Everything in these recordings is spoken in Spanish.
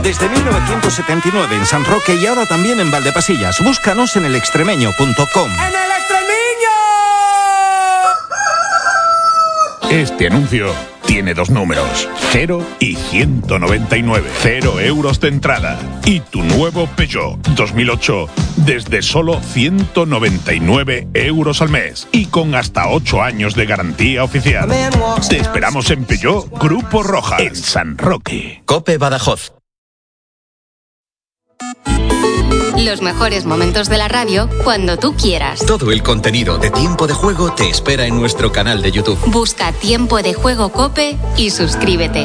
Desde 1979 en San Roque y ahora también en Valdepasillas. Búscanos en elextremeño.com. ¡En el Extremeño! Este anuncio tiene dos números, 0 y 199. 0 euros de entrada. Y tu nuevo Peugeot 2008 desde solo 199 euros al mes. Y con hasta 8 años de garantía oficial. Te esperamos en Peugeot Grupo Rojas, en San Roque. COPE Badajoz. Los mejores momentos de la radio cuando tú quieras. Todo el contenido de Tiempo de Juego te espera en nuestro canal de YouTube. Busca Tiempo de Juego COPE y suscríbete.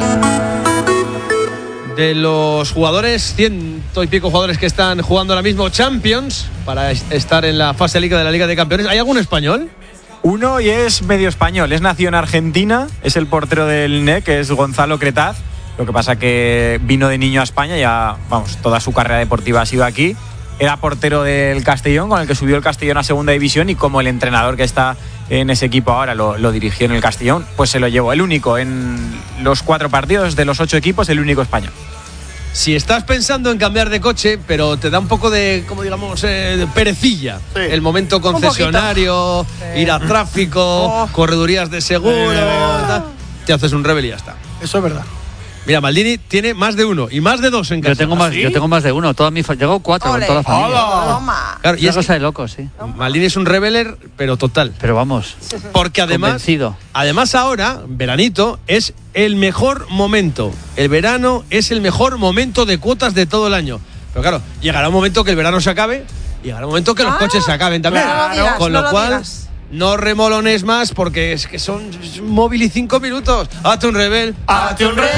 De los jugadores, 100 y pico jugadores que están jugando ahora mismo Champions para estar en la fase liga de la Liga de Campeones, ¿hay algún español? Uno, y es medio español, es nacido en Argentina, es el portero del NEC, que es Gonzalo Cretaz. Lo que pasa que vino de niño a España, ya, vamos, toda su carrera deportiva ha sido aquí. Era portero del Castellón, con el que subió el Castellón a segunda división, y como el entrenador que está en ese equipo ahora lo dirigió en el Castellón, pues se lo llevó. El único en los 4 partidos de los 8 equipos, el único español. Si estás pensando en cambiar de coche, pero te da un poco de, como digamos, de perecilla, sí, el momento concesionario, ir a tráfico, corredurías de seguro, te haces un Rebel y ya está. Eso es verdad. Mira, Maldini tiene más de uno y más de dos en casa. Yo tengo más de uno. Llego 4 con toda la familia. Claro, y es cosa de locos, sí. Maldini es un rebeler, pero total. Pero vamos. Porque además ahora, veranito, es el mejor momento. El verano es el mejor momento de cuotas de todo el año. Pero claro, llegará un momento que el verano se acabe y llegará un momento que los coches se acaben también. Claro, con lo cual, no remolones más, porque es que son móvil y 5 minutos. Hazte un Rebel. ¡Hazte un Rebel!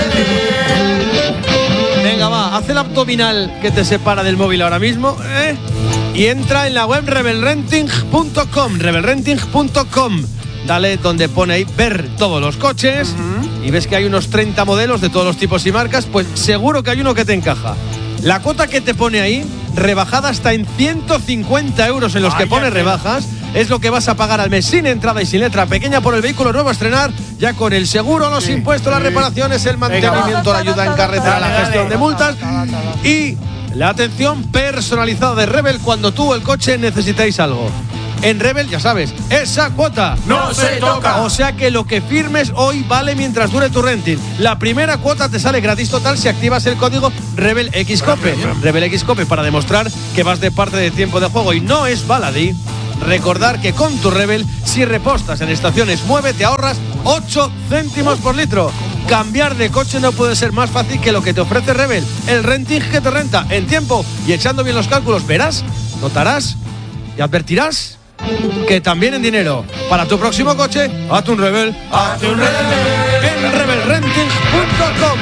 Venga, va, haz el abdominal que te separa del móvil ahora mismo, y entra en la web rebelrenting.com. Rebelrenting.com. Dale donde pone ahí ver todos los coches, y ves que hay unos 30 modelos de todos los tipos y marcas. Pues seguro que hay uno que te encaja. La cuota que te pone ahí, rebajada hasta en 150 euros en los que pone rebajas, es lo que vas a pagar al mes, sin entrada y sin letra pequeña, por el vehículo nuevo a estrenar, ya con el seguro, los impuestos, las reparaciones, el mantenimiento, la ayuda en carretera, la gestión de multas y la atención personalizada de Rebel cuando tú o el coche necesitáis algo. En Rebel, ya sabes, esa cuota no se toca. O sea que lo que firmes hoy vale mientras dure tu renting. La primera cuota te sale gratis total si activas el código RebelXCOPE. RebelXCOPE, para demostrar que vas de parte de Tiempo de Juego y no es baladí. Recordar que con tu Rebel, si repostas en estaciones Mueve, te ahorras 8 céntimos por litro. Cambiar de coche no puede ser más fácil que lo que te ofrece Rebel. El renting que te renta en tiempo y echando bien los cálculos. Verás, notarás y advertirás que también en dinero. Para tu próximo coche, hazte un Rebel. ¡Hazte un Rebel! En rebelrenting.com.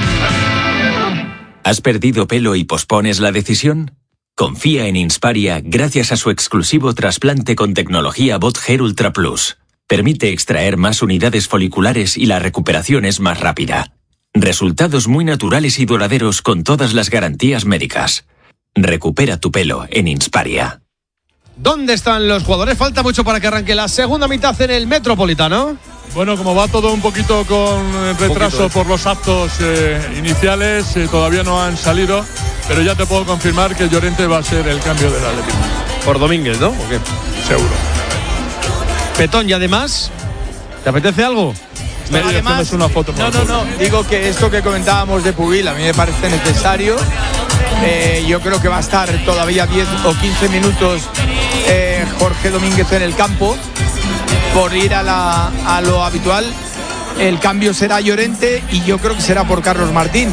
¿Has perdido pelo y pospones la decisión? Confía en Insparia gracias a su exclusivo trasplante con tecnología Bot Hair Ultra Plus. Permite extraer más unidades foliculares y la recuperación es más rápida. Resultados muy naturales y duraderos con todas las garantías médicas. Recupera tu pelo en Insparia. ¿Dónde están los jugadores? Falta mucho para que arranque la segunda mitad en el Metropolitano. Bueno, como va todo un poquito con retraso por los actos iniciales, todavía no han salido, pero ya te puedo confirmar que Llorente va a ser el cambio del Atlético. Por Domínguez, ¿no? ¿O qué? Seguro. Petón, y además, ¿te apetece algo? Además, una foto. No, digo que esto que comentábamos de Pubil a mí me parece necesario. Yo creo que va a estar todavía 10 o 15 minutos Jorge Domínguez en el campo por ir a lo habitual. El cambio será Llorente y yo creo que será por Carlos Martín.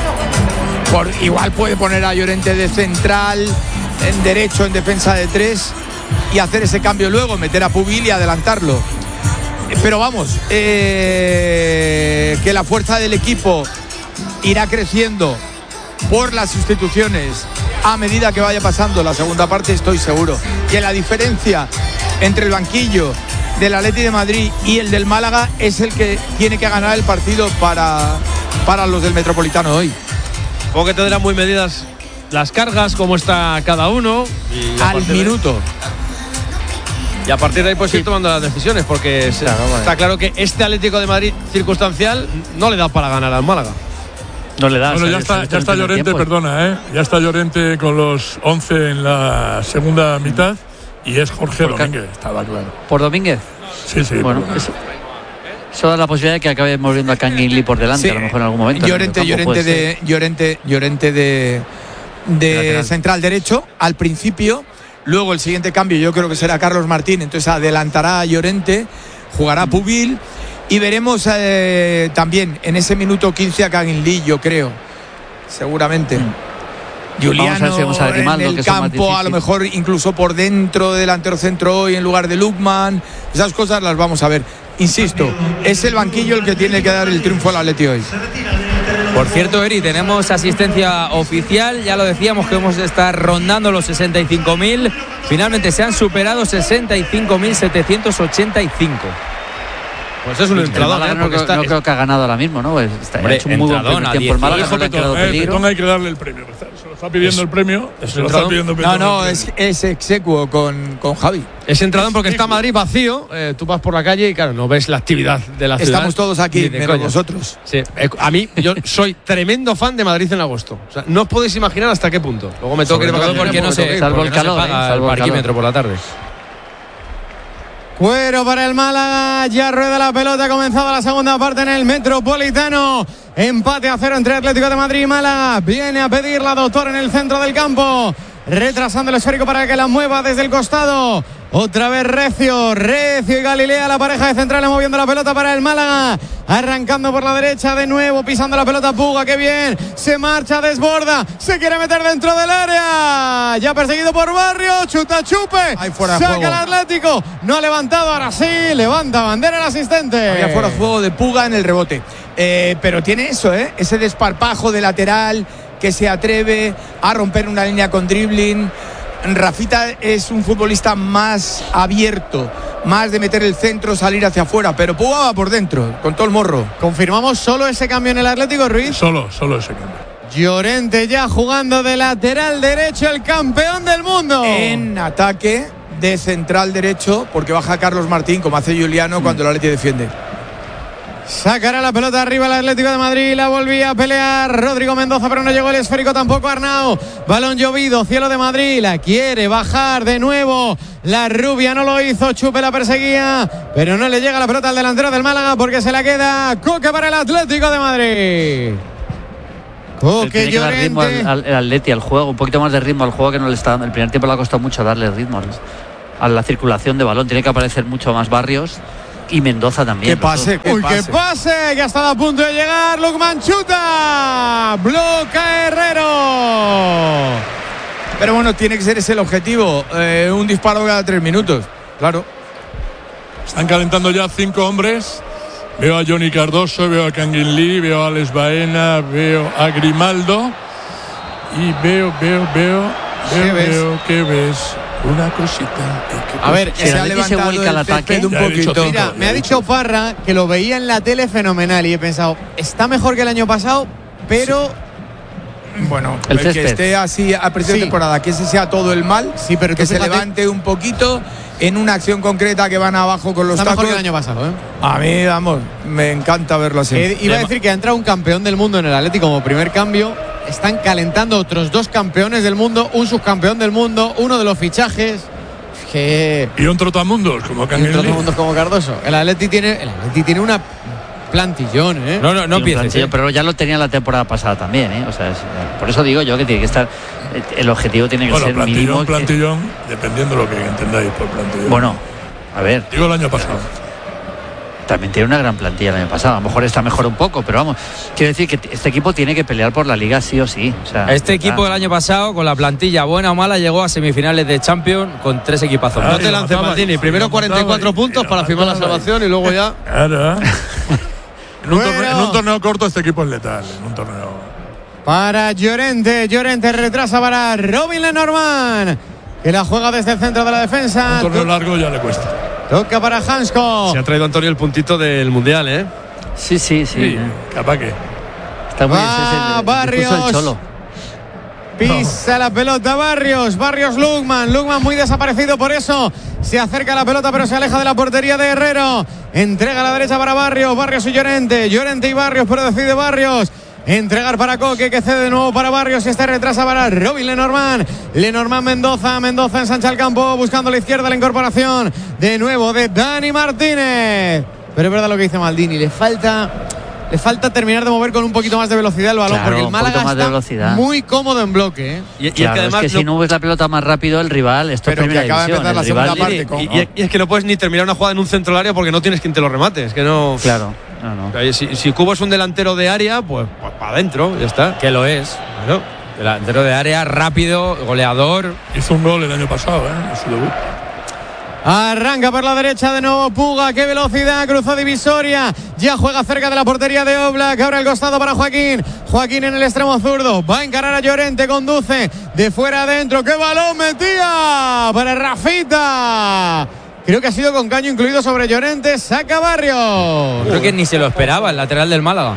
Igual puede poner a Llorente de central, en derecho, en defensa de 3 y hacer ese cambio luego, meter a Pubil y adelantarlo. Pero vamos, que la fuerza del equipo irá creciendo por las sustituciones a medida que vaya pasando la segunda parte. Estoy seguro que la diferencia entre el banquillo del Atleti de Madrid y el del Málaga es el que tiene que ganar el partido para los del Metropolitano hoy. Supongo que tendrán muy medidas las cargas, cómo está cada uno y al minuto. Y a partir de ahí pues ir tomando las decisiones, porque está claro que este Atlético de Madrid circunstancial no le da para ganar al Málaga. No le das. Bueno, ya está Llorente, perdona, ya está Llorente con los 11 en la segunda mitad y es Jorge Domínguez, estaba claro. ¿Por Domínguez? Sí. Bueno, eso da la posibilidad de que acabe moviendo a Kangin Lee por delante, a lo mejor en algún momento. Llorente de central derecho al principio. Luego el siguiente cambio yo creo que será Carlos Martín, entonces adelantará a Llorente, jugará Pubil y veremos también en ese minuto 15 a Kangin Lee, yo creo, seguramente. Juliano en el campo, a lo mejor incluso por dentro, delantero centro hoy en lugar de Lukman. Esas cosas las vamos a ver. Insisto, es el banquillo el que tiene que dar el triunfo al Atleti hoy. Por cierto, Eri, tenemos asistencia oficial, ya lo decíamos que vamos a estar rondando los 65.000, finalmente se han superado 65.785. Pues es un entradón, no creo que ha ganado ahora mismo, ¿no? Está hecho un muy buen primer tiempo. El Málaga no le ha quedado peligro. Hay que darle el premio. Se lo está pidiendo el premio. Es execuo con Javi. Es entradón porque está Madrid vacío. Tú vas por la calle y claro, no ves la actividad de la ciudad. Estamos todos aquí, menos vosotros. Sí. A mí, yo soy tremendo fan de Madrid en agosto. O sea, no os podéis imaginar hasta qué punto. Luego me tengo que ir porque no sé, salvo el calor, el parquímetro por la tarde. Cuero para el Málaga, ya rueda la pelota, ha comenzado la segunda parte en el Metropolitano. Empate a 0 entre Atlético de Madrid y Málaga. Viene a pedir la Doctor en el centro del campo, retrasando el esférico para que la mueva desde el costado. Otra vez Recio y Galilea, la pareja de centrales moviendo la pelota para el Málaga. Arrancando por la derecha de nuevo, pisando la pelota Puga, qué bien. Se marcha, desborda, se quiere meter dentro del área. Ya perseguido por Barrios, chuta chupe. Saca el Atlético, no ha levantado, ahora sí, levanta bandera el asistente. Había fuera de juego de Puga en el rebote. Pero tiene eso, ese desparpajo de lateral que se atreve a romper una línea con dribbling. Rafita es un futbolista más abierto, más de meter el centro, salir hacia afuera, pero Puga va por dentro, con todo el morro. ¿Confirmamos solo ese cambio en el Atlético, Ruiz? Solo ese cambio. Llorente ya jugando de lateral derecho, el campeón del mundo. En ataque de central derecho, porque baja Carlos Martín, como hace Juliano cuando el Atleti defiende. Sacará la pelota arriba el Atlético de Madrid, la volvía a pelear Rodrigo Mendoza, pero no llegó el esférico tampoco Arnau. Balón llovido, cielo de Madrid, la quiere bajar de nuevo. La rubia no lo hizo, Chupe la perseguía, pero no le llega la pelota al delantero del Málaga porque se la queda Coque para el Atlético de Madrid. Coque, Llorente. Ritmo al Atleti, al juego, un poquito más de ritmo al juego que no le está dando. El primer tiempo le ha costado mucho darle ritmo a la circulación de balón, tiene que aparecer mucho más Barrios. Y Mendoza también. ¡Qué pase! Ya estaba a punto de llegar. Lukman chuta. Bloca Herrero. Pero bueno, tiene que ser ese el objetivo. Un disparo cada 3 minutos. Claro. Están calentando ya 5 hombres. Veo a Johnny Cardoso, veo a Kangin Lee, veo a Alex Baena, veo a Grimaldo. Y veo. ¿Qué ves? Una cosita. A ver, se ha levantado el ataque un poquito. Mira, me ha dicho Parra que lo veía en la tele fenomenal y he pensado, está mejor que el año pasado, pero bueno, el que esté así a principio de temporada, que ese sea todo el mal, pero que se levante un poquito en una acción concreta que van abajo con los tacos. Está mejor que el año pasado, A mí, vamos, me encanta verlo así. Iba a decir que ha entrado un campeón del mundo en el Atlético como primer cambio. Están calentando otros 2 campeones del mundo, un subcampeón del mundo, uno de los fichajes. Y un trotamundos como Cardoso. El Atleti tiene una plantillón, No empieces. Pero ya lo tenía la temporada pasada también, O sea, por eso digo yo que tiene que estar. El objetivo tiene que ser mínimo. Plantillón, dependiendo de lo que entendáis por plantillón. Bueno, a ver. Digo el año pasado. También tiene una gran plantilla el año pasado. A lo mejor está mejor un poco, pero vamos. Quiero decir que este equipo tiene que pelear por la Liga sí o sí. O sea, este equipo del año pasado, con la plantilla buena o mala, llegó a semifinales de Champions con 3 equipazos. No te lances, Martini. Primero 44 puntos para firmar la salvación y luego ya. Claro. En un torneo corto este equipo es letal. En un torneo. Para Llorente retrasa para Robin Lenormand, que la juega desde el centro de la defensa. Un torneo largo ya le cuesta. Toca para Hansko. Se ha traído Antonio el puntito del Mundial, Sí. Capaz que. Está muy bien. Barrios. Cholo. Pisa la pelota Barrios Lukman muy desaparecido, por eso se acerca a la pelota pero se aleja de la portería de Herrero. Entrega a la derecha para Barrios y Llorente y Barrios, pero decide Barrios. entregar para Coque, que cede de nuevo para Barrios y este retrasa para Robin Lenormand. Lenormand Mendoza ensancha el campo buscando a la izquierda la incorporación de nuevo de Dani Martínez. Pero es verdad lo que dice Maldini, le falta terminar de mover con un poquito más de velocidad el balón, porque el Málaga está muy cómodo en bloque. Y es que además si no ves la pelota más rápido, el rival, esto es primera división, el rival y es que no puedes ni terminar una jugada en un centro del área porque no tienes quien te lo remate, es que no. Claro. No. Si Cubo es un delantero de área, pues para adentro, ya está. Que lo es. Bueno, delantero de área, rápido, goleador. Hizo un gol el año pasado, en su debut. Arranca por la derecha de nuevo Puga, qué velocidad, cruzó divisoria, ya juega cerca de la portería de Oblak, abre el costado para Joaquín en el extremo zurdo, va a encarar a Llorente, conduce de fuera adentro, qué balón metía para Rafita. Creo que ha sido con caño incluido sobre Llorente, saca Barrios. Creo que ni se lo esperaba el lateral del Málaga.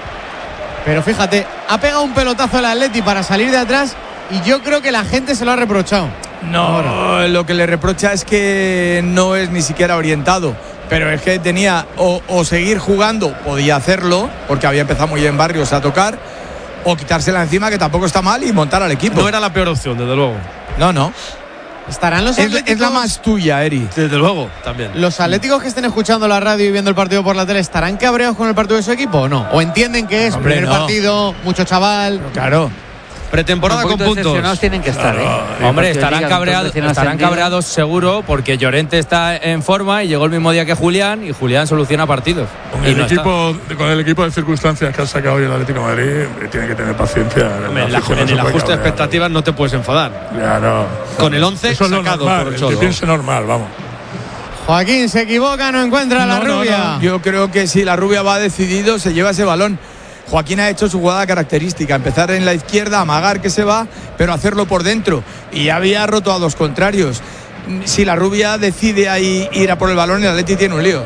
Pero fíjate, ha pegado un pelotazo al Atleti para salir de atrás y yo creo que la gente se lo ha reprochado. No, lo que le reprocha es que no es ni siquiera orientado. Pero es que tenía o seguir jugando, podía hacerlo, porque había empezado muy bien Barrios a tocar, o quitársela encima, que tampoco está mal, y montar al equipo. No era la peor opción, desde luego. No. Estarán los atléticos. Es la más tuya, Eri. Desde luego, también. ¿Los atléticos que estén escuchando la radio y viendo el partido por la tele estarán cabreados con el partido de su equipo o no? ¿O entienden que es primer partido, mucho chaval? Pero claro. Pretemporada con puntos. Tienen que estar, Hombre, estarán cabreados seguro, porque Llorente está en forma y llegó el mismo día que Julián, y Julián soluciona partidos. Con el equipo de circunstancias que ha sacado hoy el Atlético de Madrid, tiene que tener paciencia. En el ajuste de expectativas no te puedes enfadar. Ya no. Con el 11 eso es lo sacado normal, por el el Cholo. que piense normal, vamos. Joaquín se equivoca, no encuentra a la rubia. No. Yo creo que si la rubia va decidido, se lleva ese balón. Joaquín ha hecho su jugada característica, empezar en la izquierda, amagar que se va, pero hacerlo por dentro. Y había roto a los contrarios. Si la rubia decide ahí ir a por el balón, el Atleti tiene un lío.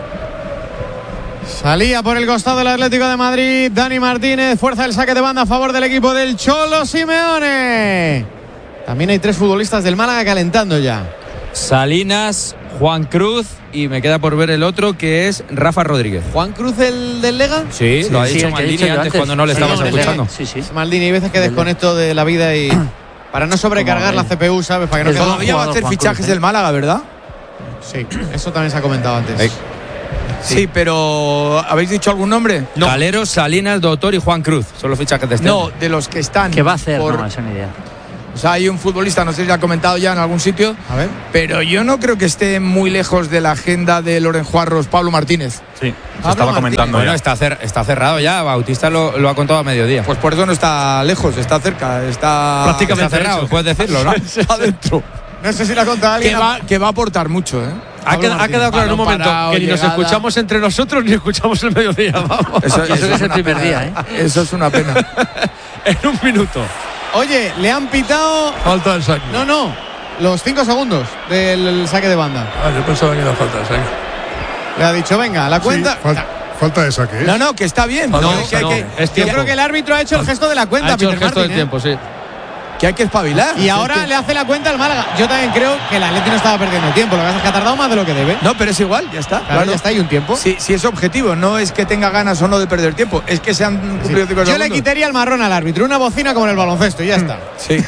Salía por el costado del Atlético de Madrid, Dani Martínez, fuerza el saque de banda a favor del equipo del Cholo Simeone. También hay 3 futbolistas del Málaga calentando ya. Salinas, Juan Cruz, y me queda por ver el otro, que es Rafa Rodríguez. ¿Juan Cruz, el del Lega? Sí, lo ha dicho Maldini antes cuando no le estabas escuchando. Sí. Maldini, hay veces que desconecto de la vida y para no sobrecargar la CPU, ¿sabes? Para que no todavía va a hacer fichajes del Málaga, ¿verdad? Sí, eso también se ha comentado antes. Sí, pero ¿habéis dicho algún nombre? No. Calero, Salinas, Doctor y Juan Cruz. Son los fichajes de este No, año. de los que están. ¿Qué va a hacer? No, esa ni idea. O sea, hay un futbolista, no sé si lo ha comentado ya en algún sitio, a ver, pero yo no creo que esté muy lejos de la agenda de Loren Juarros, Pablo Martínez. Sí, se estaba comentando. Bueno, está cerrado ya, Bautista lo ha contado a mediodía. Pues por eso no está lejos, está cerca, está prácticamente cerrado, puedes decirlo, ¿no? Adentro. No sé si lo ha contado alguien. Que va a aportar mucho, ¿eh? Ha quedado claro en un momento que ni nos escuchamos entre nosotros ni escuchamos el mediodía. Vamos. Eso es el primer día, ¿eh? Eso es una pena. En un minuto. Oye, le han pitado. Falta el saque. No. Los 5 segundos del saque de banda. Yo pensaba que era falta de saque. Le ha dicho, venga, la cuenta. Sí, falta de saque. No, que está bien. No, yo creo que el árbitro ha hecho el gesto de la cuenta. Ha hecho el gesto del tiempo, sí. Que hay que espabilar. Y ahora le hace la cuenta al Málaga. Yo también creo que el Atleti no estaba perdiendo tiempo. Lo que pasa es que ha tardado más de lo que debe. No, pero es igual, ya está. Claro, ya está, hay un tiempo. Sí, es objetivo. No es que tenga ganas o no de perder tiempo. Es que se han cumplido 5 segundos. Yo le quitaría el marrón al árbitro. Una bocina como en el baloncesto y ya está. Sí.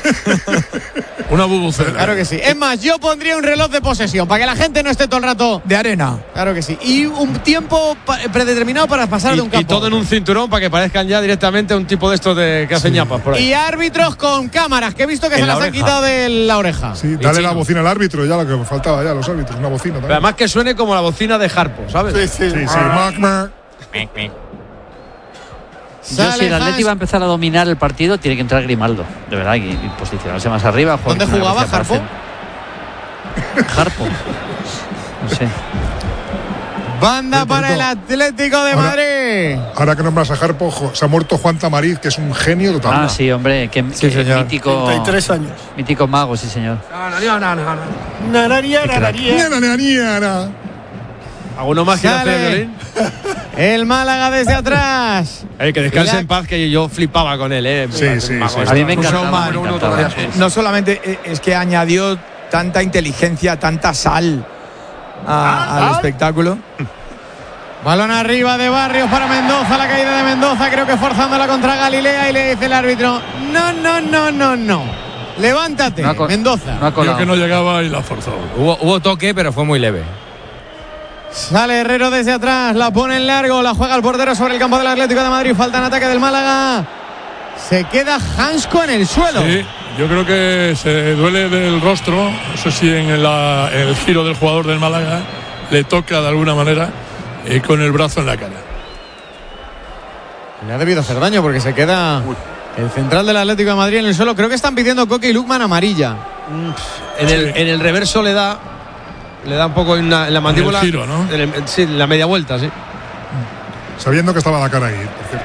Una bubucela. Claro que sí. Es más, yo pondría un reloj de posesión para que la gente no esté todo el rato de arena. Claro que sí. Y un tiempo predeterminado para pasar de un campo. Y todo en un cinturón para que parezcan ya directamente un tipo de estos que hacen ñapas por ahí. Y árbitros con cámaras, que he visto que se las han quitado de la oreja. Sí, dale la bocina al árbitro, ya lo que faltaba ya, los árbitros, una bocina también. Pero además que suene como la bocina de Harpo, ¿sabes? Sí. Yo, si el Atleti va a empezar a dominar el partido, tiene que entrar Grimaldo, de verdad, y posicionarse más arriba. ¿Dónde jugaba Harpo? Harpo. No sé. Banda para el Atlético de Madrid. Ahora que nombras a Harpo, se ha muerto Juan Tamariz, que es un genio total. Ah, sí, hombre, que mítico. 33 años. Mítico mago, sí, señor. ¿Alguno más quiere hacer el violín? El Málaga desde atrás. Que descanse en paz, que yo flipaba con él. Sí. A mí me encantaba. No solamente es que añadió tanta inteligencia, tanta sal al espectáculo. Balón arriba de Barrios para Mendoza, la caída de Mendoza, creo que forzándola contra Galilea, y le dice el árbitro, no. Levántate, Mendoza. Creo que no llegaba y la forzó. Hubo toque, pero fue muy leve. Sale Herrero desde atrás, la pone en largo, la juega el portero sobre el campo del Atlético de Madrid, falta en ataque del Málaga. Se queda Hansko en el suelo. Sí, yo creo que se duele del rostro, no sé si en el giro del jugador del Málaga le toca de alguna manera con el brazo en la cara. Le ha debido hacer daño porque se queda el central del Atlético de Madrid en el suelo. Creo que están pidiendo Coque y Lukman amarilla. En el reverso le da un poco en la mandíbula. En el giro, ¿no? Sí, la media vuelta, sí. Sabiendo que estaba la cara ahí, por cierto.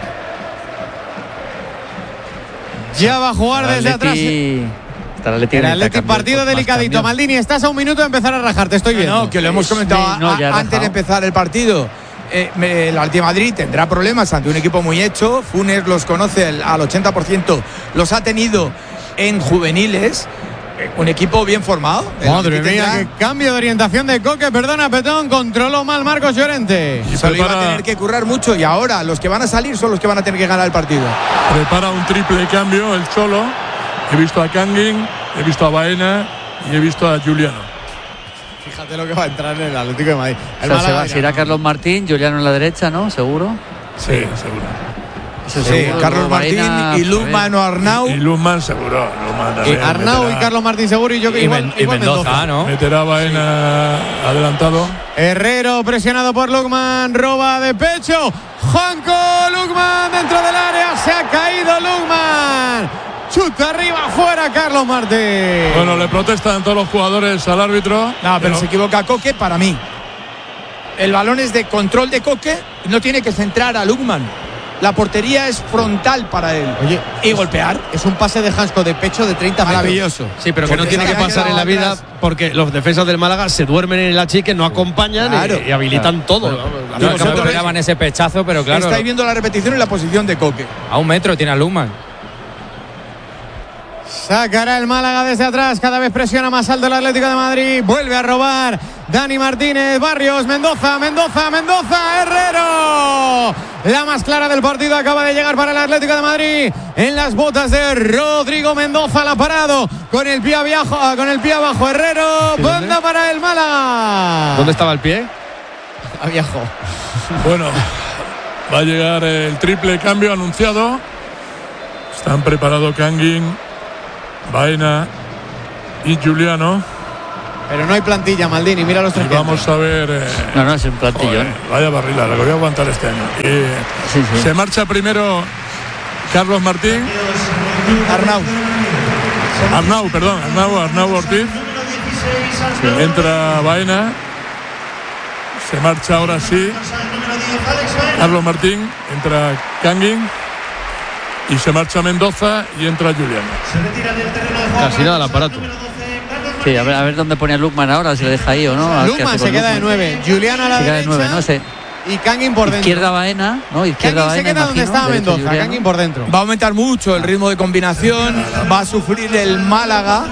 Ya va a jugar desde atrás. El Atleti, partido delicadito. Maldini, estás a un minuto de empezar a rajar, te estoy viendo. No, que lo hemos comentado antes de empezar el partido. El Atlético de Madrid tendrá problemas ante un equipo muy hecho. Funes los conoce al 80%, los ha tenido en juveniles. Un equipo bien formado. Madre mía, qué cambio de orientación de Coque. Perdona, Petón, controló mal Marcos Llorente. Y solo iba a tener que currar mucho, y ahora los que van a salir son los que van a tener que ganar el partido. Prepara un triple cambio el Cholo. He visto a Kangin, he visto a Baena y he visto a Juliano. Fíjate lo que va a entrar en el Atlético de Madrid. Se irá Carlos Martín, Juliano en la derecha, ¿no? ¿Seguro? Sí, seguro. Sí, Carlos Martín y Lukman o Arnau. Y Lukman seguro. Arnau y Carlos Martín seguro, y yo que igual Mendoza, ¿no? Meterá a Baena adelantado. Herrero presionado por Lukman, roba de pecho. Juanco, Lukman dentro del área, se ha caído Lukman. Chuta arriba, fuera Carlos Martín. Bueno, le protestan todos los jugadores al árbitro. No, pero se equivoca Coque para mí. El balón es de control de Coque y no tiene que centrar a Lukman. La portería es frontal para él. Oye, y golpear. Es un pase de Hansko de pecho de 30 metros. Maravilloso. Sí, pero que no tiene que pasar en la vida, porque los defensas del Málaga se duermen en el achique, no acompañan y habilitan todo. No esperaban ese pechazo, pero claro. Estáis viendo la repetición en la posición de Coque. A 1 metro tiene a Lukman. Sacará el Málaga desde atrás, cada vez presiona más alto el Atlético de Madrid. Vuelve a robar Dani Martínez, Barrios, Mendoza, Herrero. La más clara del partido acaba de llegar para el Atlético de Madrid en las botas de Rodrigo Mendoza. La ha parado con el pie abajo Herrero. Banda para el Málaga. ¿Dónde estaba el pie? Abajo. Bueno, va a llegar el triple cambio anunciado. Están preparados Kangin, Baena y Juliano. Pero no hay plantilla, Maldini, mira los tres. Vamos a ver. No, es un plantillón. Vaya barrila, lo voy a aguantar este año. Sí. Se marcha primero Carlos Martín. Arnau Ortiz. Sí. Entra Baena. Se marcha ahora sí Carlos Martín. Entra Kangin. Y se marcha Mendoza y entra Juliano. Casi nada el aparato. Sí, a ver dónde pone a Lukman ahora, si le deja ahí o no. Lukman se queda de 9. Juliano a la derecha. Se queda de 9, no sé. Y Kangin por dentro. Izquierda Baena, ¿no? Kangin se queda donde estaba Mendoza. Kangin por dentro. Va a aumentar mucho el ritmo de combinación. Va a sufrir el Málaga.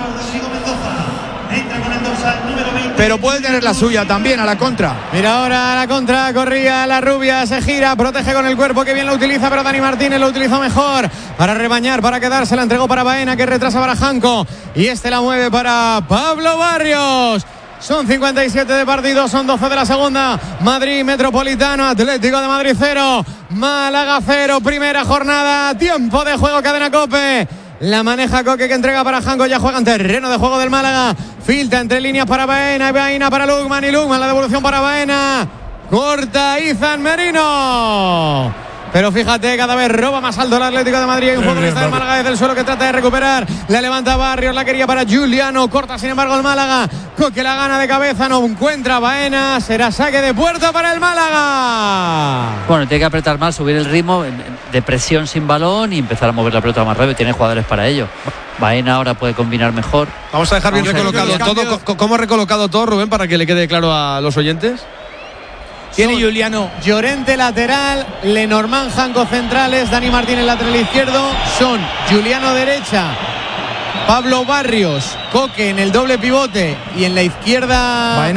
Pero puede tener la suya también a la contra. Mira ahora a la contra, corría la rubia, se gira, protege con el cuerpo, que bien lo utiliza, pero Dani Martínez lo utilizó mejor para rebañar, para quedarse, la entregó para Baena, que retrasa para Janko, y la mueve para Pablo Barrios. Son 57 de partido, son 12 de la segunda. Madrid Metropolitano, Atlético de Madrid 0, Málaga 0, primera jornada, tiempo de juego, cadena COPE. La maneja Coque, que entrega para Janko, ya juega en terreno de juego del Málaga. Filtra entre líneas para Baena, Baena para Lukman, y Lukman la devolución para Baena. Corta Izan Merino. Pero fíjate, cada vez roba más alto el Atlético de Madrid. Hay un futbolista del Málaga desde el suelo que trata de recuperar. La levanta Barrios, la quería para Juliano. Corta sin embargo el Málaga. Coque la gana de cabeza, no encuentra Baena. Será saque de puerta para el Málaga. Bueno, tiene que apretar más, subir el ritmo de presión sin balón y empezar a mover la pelota más rápido. Tiene jugadores para ello. Baena ahora puede combinar mejor. Vamos a dejar bien recolocado todo. ¿Cómo ha recolocado todo, Rubén, para que le quede claro a los oyentes? Tiene Juliano. Llorente lateral, Lenormand, Janko centrales, Dani Martínez lateral izquierdo. Son Juliano derecha, Pablo Barrios, Coque en el doble pivote, y en la izquierda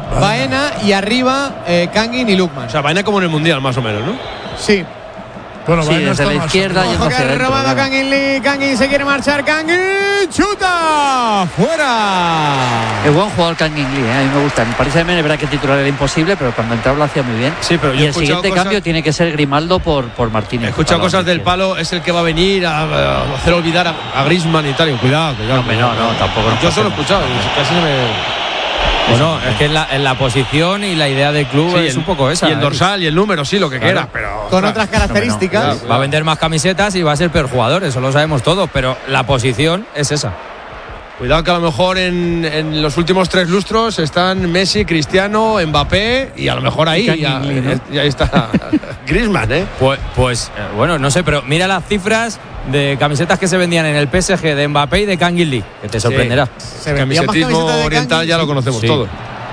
Baena y arriba Kangin y Lukman. O sea, Baena como en el Mundial, más o menos, ¿no? Sí. Bueno, sí, desde la izquierda y ojo que ha robado Kangin Lee. Kangin se quiere marchar. Kangin chuta fuera. Es buen jugador Kangin Lee, a mí me gusta. En Paris Saint-Germain es verdad que titular era imposible, pero cuando entraba lo hacía muy bien. Sí, pero yo y el siguiente cambio tiene que ser Grimaldo por Martínez. He escuchado cosas del Palo, es el que va a venir a hacer olvidar a Griezmann y tal. Y cuidado. No, tampoco. Yo solo he escuchado, casi se me... Bueno, es que en la posición y la idea del club es un poco esa. Y el dorsal y el número, sí, lo que quiera. Pero con otras características. Va a vender más camisetas y va a ser peor jugador, eso lo sabemos todos, pero la posición es esa. Cuidado que a lo mejor en los últimos 3 lustros están Messi, Cristiano, Mbappé y a lo mejor ahí ya está Griezmann, ¿eh? Pues bueno, no sé, pero mira las cifras de camisetas que se vendían en el PSG de Mbappé y de Kangin Lee, que te sorprenderá. El camisetismo oriental ya lo conocemos todo.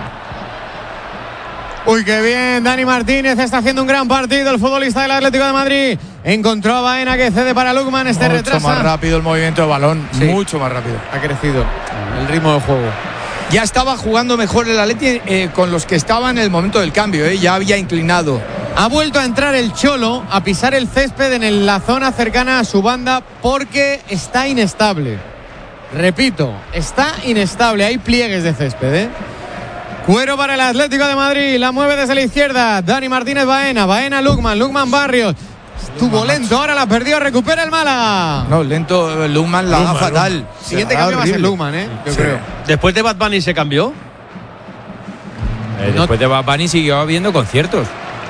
Uy, qué bien, Dani Martínez está haciendo un gran partido, el futbolista del Atlético de Madrid. Encontró a Baena que cede para Lukman, retrasa. Mucho más rápido el movimiento de balón, mucho más rápido. Ha crecido el ritmo del juego. Ya estaba jugando mejor el Atleti con los que estaban en el momento del cambio, ya había inclinado. Ha vuelto a entrar el Cholo a pisar el césped en la zona cercana a su banda porque está inestable. Repito, está inestable, hay pliegues de césped, Cuero para el Atlético de Madrid, la mueve desde la izquierda, Dani Martínez Baena, Lukman Barrios. Estuvo lento, ahora la perdió, recupera el Málaga. No, lento, Lukman la haga fatal. Siguiente cambio va a ser Lukman, yo creo. Después de Bad Bunny se cambió. Después de Bad Bunny siguió habiendo conciertos.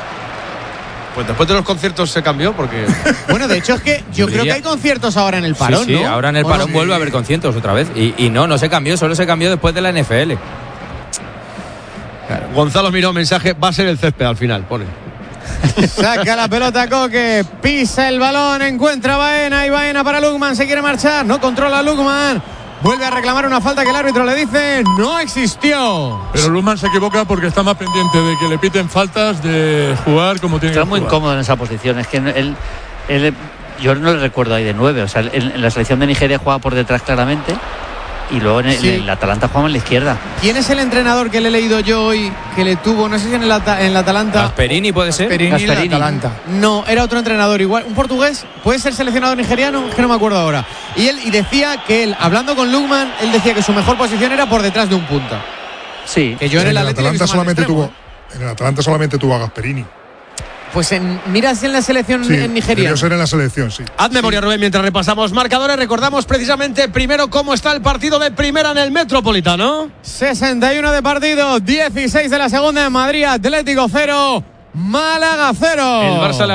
Pues después de los conciertos se cambió porque... Bueno, de hecho es que yo creo que hay conciertos ahora en el Parón, sí, ¿no? Ahora en el Parón vuelve a haber conciertos otra vez. Y no se cambió, solo se cambió después de la NFL. Claro. Gonzalo miró mensaje, va a ser el césped al final, pone. Saca la pelota Coque, pisa el balón, encuentra a Baena y Baena para Lukman, se quiere marchar, no controla Lukman. Vuelve a reclamar una falta que el árbitro le dice no existió. Pero Lukman se equivoca porque está más pendiente de que le piten faltas, de jugar como tiene que jugar. Está muy incómodo en esa posición. Es que él yo no le recuerdo ahí de 9. O sea, en la selección de Nigeria juega por detrás claramente. Y luego en el Atalanta jugamos en la izquierda. ¿Quién es el entrenador que le he leído yo hoy que le tuvo, no sé si en el Atalanta? Gasperini puede ser. Gasperini. Atalanta. No, era otro entrenador igual, un portugués, puede ser seleccionador nigeriano, es que no me acuerdo ahora. Y decía que él, hablando con Lukman, él decía que su mejor posición era por detrás de un punta. Sí. Que yo en el Atalanta solamente tuvo a Gasperini. Pues miras en la selección en Nigeria. Debió ser en la selección, sí. Haz memoria, Rubén, mientras repasamos marcadores. Recordamos precisamente primero cómo está el partido de primera en el Metropolitano. 61 de partido, 16 de la segunda en Madrid, Atlético 0, Málaga 0. El Barça